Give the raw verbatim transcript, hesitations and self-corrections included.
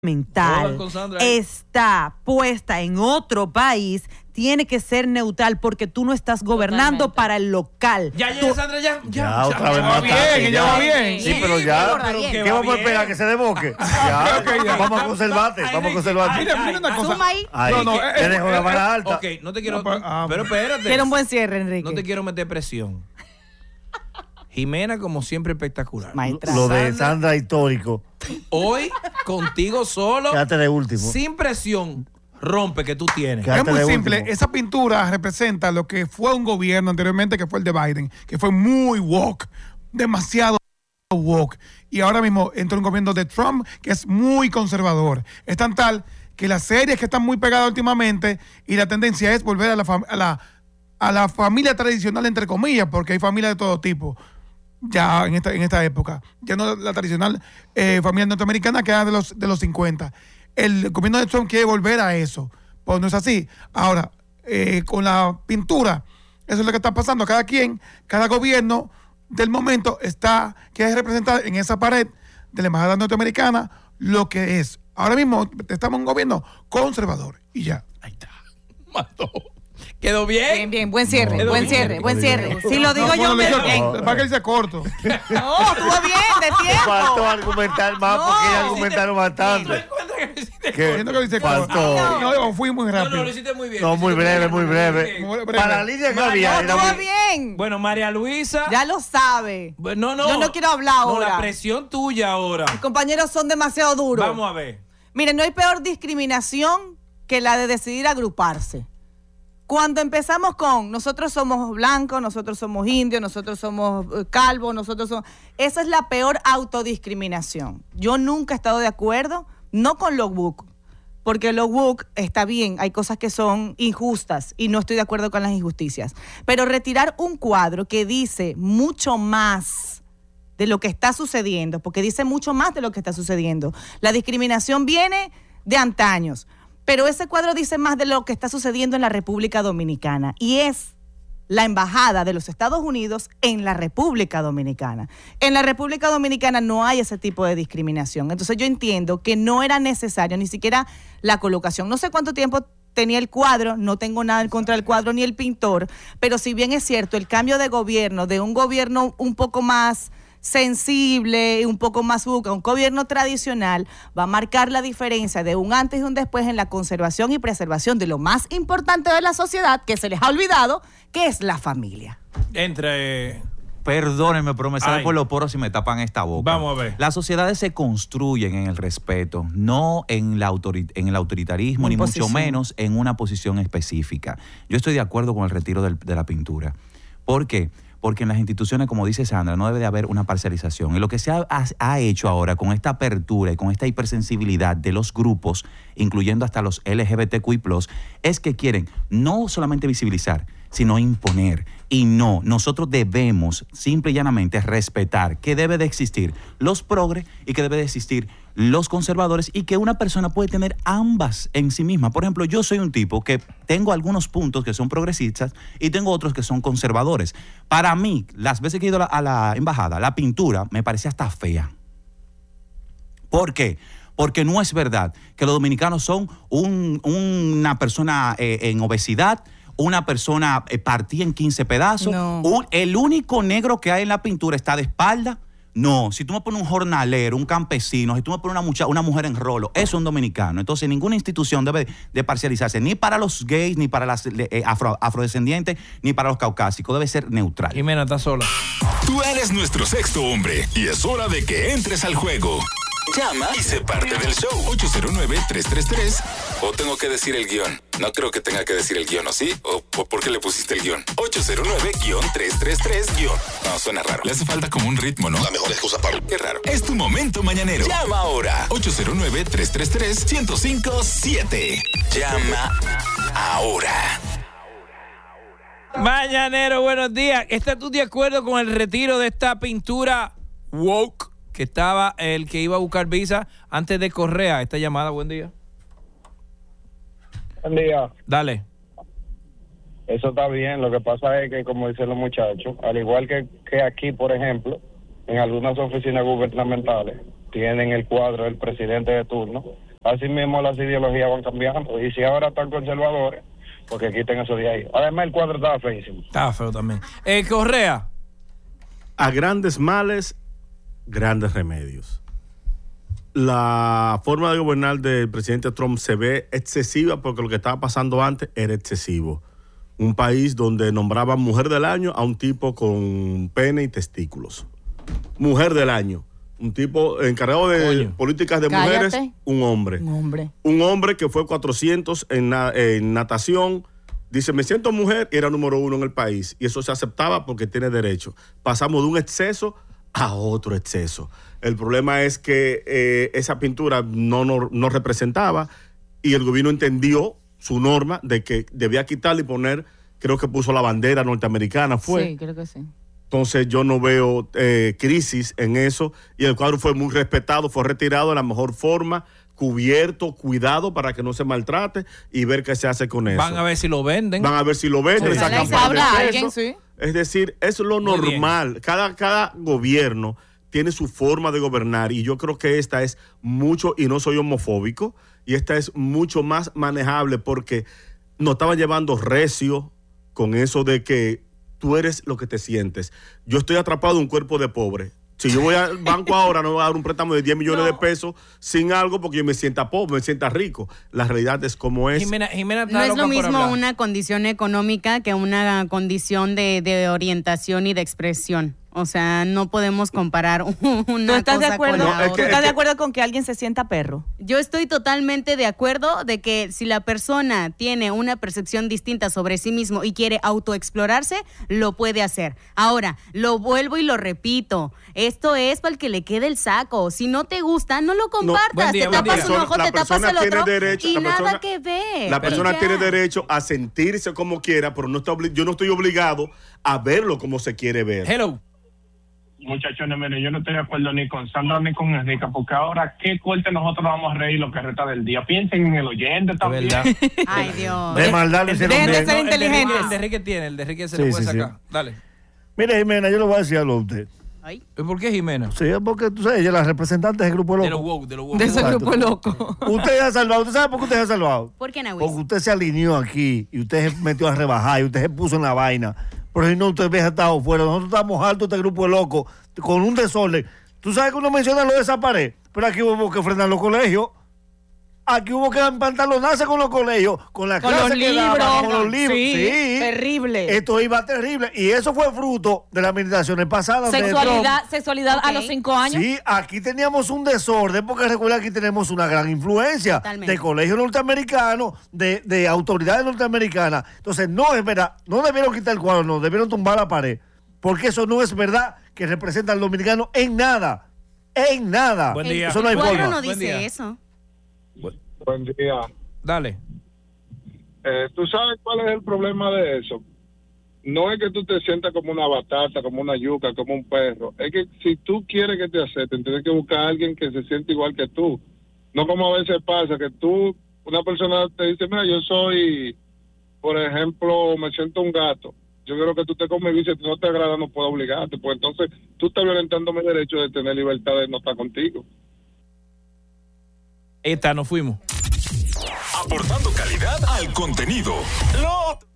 mental está puesta en otro país, tiene que ser neutral porque tú no estás gobernando Totalmente. Para el local. Ya, ya, tú... Sandra, ya. Ya, ya otra vez más bien, ella va bien. Sí, pero ya. Pero ¿Qué va vamos a bien. esperar? ¿Que se desboque? Ya, Okay, ya. vamos a conservarte, Ay, vamos a ay, conservarte. ay, Mira, mira una cosa. Suma ahí. Ahí, No, no, te eh, eh, dejo la eh, vara alta. Ok, no te quiero. No, pero, ah, pero espérate. Quiero un buen cierre, Enrique. No te quiero meter presión. Jimena, como siempre, espectacular. Maestra. Lo de Sandra histórico. Hoy, contigo solo, Quédate de último. sin presión, rompe que tú tienes. Quédate Es muy de simple. último. Esa pintura representa lo que fue un gobierno anteriormente, que fue el de Biden, que fue muy woke, demasiado woke. Y ahora mismo entra un gobierno de Trump que es muy conservador. Es tan tal que las series que están muy pegadas últimamente y la tendencia es volver a la, fam- a la, a la familia tradicional, entre comillas, porque hay familias de todo tipo. Ya en esta, en esta época. Ya no la tradicional eh, familia norteamericana que era de los, de los cincuenta. El gobierno de Trump quiere volver a eso. Pues no es así. Ahora, eh, con la pintura, eso es lo que está pasando. Cada quien, cada gobierno del momento está, quiere representar en esa pared de la embajada norteamericana lo que es. Ahora mismo estamos en un gobierno conservador y ya. Ahí está. Mató. ¿Quedó bien? Bien, bien, buen cierre, No, buen no, cierre, no, buen no, cierre. no, Si lo digo No, yo, bueno, me... le no. hice- para que él sea corto. No, estuvo bien, de Me tiempo. faltó argumentar más No. porque ellos argumentaron ¿Tú bastante. encuentras que lo hiciste? Que Siento que lo hice faltó. corto. No, yo fui muy No, rápido. no, lo hiciste muy bien. No, Lo muy hiciste breve, muy breve. bien. Muy breve. Para la línea que había, No, era estuvo muy- bien. Bueno, María Luisa. Ya lo sabe. Bueno, no, no. Yo no quiero hablar No, ahora. la presión tuya ahora. Mis compañeros son demasiado duros. Vamos a ver. Miren, no hay peor discriminación que la de decidir agruparse. Cuando empezamos con nosotros somos blancos, nosotros somos indios, nosotros somos eh, calvos, nosotros somos... Esa es la peor autodiscriminación. Yo nunca he estado de acuerdo, no con lo woke, porque lo woke está bien, hay cosas que son injustas y no estoy de acuerdo con las injusticias. Pero retirar un cuadro que dice mucho más de lo que está sucediendo, porque dice mucho más de lo que está sucediendo. La discriminación viene de antaños. Pero ese cuadro dice más de lo que está sucediendo en la República Dominicana y es la embajada de los Estados Unidos en la República Dominicana. En la República Dominicana no hay ese tipo de discriminación. Entonces yo entiendo que no era necesario ni siquiera la colocación. No sé cuánto tiempo tenía el cuadro, no tengo nada en contra del cuadro ni el pintor, pero si bien es cierto, el cambio de gobierno, de un gobierno un poco más sensible, un poco más buca, un gobierno tradicional, va a marcar la diferencia de un antes y un después en la conservación y preservación de lo más importante de la sociedad, que se les ha olvidado, que es la familia. Entre... Perdónenme, pero me sale Ay. por los poros y me tapan esta boca. Vamos a ver. Las sociedades se construyen en el respeto, no en, la autori- en el autoritarismo, ni Imposición. mucho menos en una posición específica. Yo estoy de acuerdo con el retiro del- de la pintura. ¿Por qué? Porque en las instituciones, como dice Sandra, no debe de haber una parcialización. Y lo que se ha, ha- ha hecho ahora con esta apertura y con esta hipersensibilidad de los grupos, incluyendo hasta los L G B T Q I plus, es que quieren no solamente visibilizar, sino imponer. Y no, nosotros debemos simple y llanamente respetar que debe de existir los progres y que debe de existir los conservadores y que una persona puede tener ambas en sí misma. Por ejemplo, yo soy un tipo que tengo algunos puntos que son progresistas y tengo otros que son conservadores. Para mí, las veces que he ido a la, a la embajada, la pintura me parecía hasta fea. ¿Por qué? Porque no es verdad que los dominicanos son un- una persona eh, en obesidad, una persona eh, partida en quince pedazos. No. Un- el único negro que hay en la pintura está de espalda. No, si tú me pones un jornalero, un campesino, si tú me pones una, mucha, una mujer en rolo, eso es un dominicano. Entonces, ninguna institución debe de parcializarse, ni para los gays, ni para las eh, afro- afrodescendientes, ni para los caucásicos. Debe ser neutral. Jimena, está sola. Tú eres nuestro sexto hombre y es hora de que entres al juego. Llama y sé parte del show. ocho cero nueve, tres tres tres. O tengo que decir el guión. No creo que tenga que decir el guión, ¿o sí? ¿O po- por qué le pusiste el guión? ocho cero nueve, tres tres tres, guión. No, suena raro. Le hace falta como un ritmo, ¿no? La mejor excusa para... Qué raro. Es tu momento mañanero. Llama ahora. ocho cero nueve, tres tres tres, uno cero cinco siete. Llama ahora. Mañanero, buenos días. ¿Estás tú de acuerdo con el retiro de esta pintura woke que estaba el que iba a buscar visa antes de Correa? Esta llamada, buen día. Buen día. Dale. Eso está bien. Lo que pasa es que, como dicen los muchachos, al igual que, que aquí, por ejemplo, en algunas oficinas gubernamentales tienen el cuadro del presidente de turno Así mismo las ideologías van cambiando. Y si ahora están conservadores, porque quiten eso de ahí. Además, el cuadro estaba feísimo. Estaba feo también. Eh, Correa. A grandes males, grandes remedios. La forma de gobernar del presidente Trump se ve excesiva porque lo que estaba pasando antes era excesivo. Un país donde nombraban mujer del año a un tipo con pene y testículos. Mujer del año. Un tipo encargado de Coño. políticas de Cállate. mujeres, un hombre. Un hombre. Un hombre que fue cuatrocientos en, na- en natación. Dice, me siento mujer, y era número uno en el país. Y eso se aceptaba porque tiene derecho. Pasamos de un exceso a otro exceso. El problema es que eh, esa pintura no, no, no representaba y el gobierno entendió su norma de que debía quitarla y poner, creo que puso la bandera norteamericana, fue. Sí, creo que sí. Entonces yo no veo eh, crisis en eso y el cuadro fue muy respetado, fue retirado de la mejor forma, cubierto, cuidado para que no se maltrate y ver qué se hace con eso. Van a ver si lo venden. Van a ver si lo ven, Sí. le Ojalá sacan y se par de abra pesos. alguien, sí. Es decir, eso es lo Muy bien. normal. Cada, cada gobierno tiene su forma de gobernar y yo creo que esta es mucho, y no soy homofóbico, y esta es mucho más manejable porque nos estaban llevando recio con eso de que tú eres lo que te sientes. Yo estoy atrapado en un cuerpo de pobre. Si yo voy al banco ahora, no me voy a dar un préstamo de diez millones de pesos sin algo porque yo me sienta pobre, me sienta rico. La realidad es como es. Jimena, Jimena está No es loca lo por mismo hablar. una condición económica que una condición de, de orientación y de expresión. O sea, no podemos comparar una ¿Tú estás de cosa acuerdo? con No, la es ¿Tú que- otra. estás de acuerdo con que alguien se sienta perro? Yo estoy totalmente de acuerdo de que si la persona tiene una percepción distinta sobre sí mismo y quiere autoexplorarse, lo puede hacer. Ahora, lo vuelvo y lo repito, esto es para el que le quede el saco. Si no te gusta, no lo compartas. Buen día, te buen tapas día. un ojo, La te tapas persona el otro tiene derecho- y la nada persona- que ver. La Y persona ya. tiene derecho a sentirse como quiera, pero no está obli- yo no estoy obligado a verlo como se quiere ver. Hello. Muchachones, mire, yo no estoy de acuerdo ni con Sandra ni con Enrique, porque ahora, ¿qué corte nosotros vamos a reír lo que resta del día? Piensen en el oyente De también. verdad. Ay, Dios. De maldad lo hicieron Dejen de bien. ser El de Enrique- inteligentes. El de Enrique tiene, el de Enrique se Sí, lo puede sí, sí. sacar. Dale. Mire, Jimena, yo le voy a decir algo a usted. Ay. ¿Y por qué Jimena? Sí, es porque tú sabes, ella es la representante del grupo De los loco. woke, de los woke. De ese Exacto. grupo loco. Usted se ha salvado. ¿Usted sabe por qué usted se ha salvado? ¿Por qué, Nahuis? Porque usted se alineó aquí y usted se metió a rebajar y usted se puso en la vaina. Pero si no, usted hubiera estado fuera. Nosotros estamos altos, este grupo de locos, con un desorden. Tú sabes que uno menciona lo de esa pared, pero aquí hubo que frenar los colegios. Aquí hubo que empantalonarse con los colegios, con la Con clase los que daban, libros. con los libros. Sí, Sí, terrible. Esto iba terrible. Y eso fue fruto de las administraciones pasadas. de Sexualidad, sexualidad a Ok. los cinco años. Sí, aquí teníamos un desorden, porque recuerda que aquí tenemos una gran influencia Totalmente. de colegios norteamericanos, de, de autoridades norteamericanas. Entonces, no es verdad, no debieron quitar el cuadro, no, debieron tumbar la pared, porque eso no es verdad que representa al dominicano en nada, en nada. Buen El- día. Eso no hay el cuadro forma. no Buen dice día. eso. Buen día. Dale. Eh, ¿Tú sabes cuál es el problema de eso? No es que tú te sientas como una batata, como una yuca, como un perro. Es que si tú quieres que te acepten, tienes que buscar a alguien que se siente igual que tú. No como a veces pasa que tú, una persona te dice, mira, yo soy, por ejemplo, me siento un gato. Yo quiero que tú te conmigo y si no te agrada no puedo obligarte. Pues entonces tú estás violentando mi derecho de tener libertad de no estar contigo. Ahí está, nos fuimos. Aportando calidad al contenido. Lo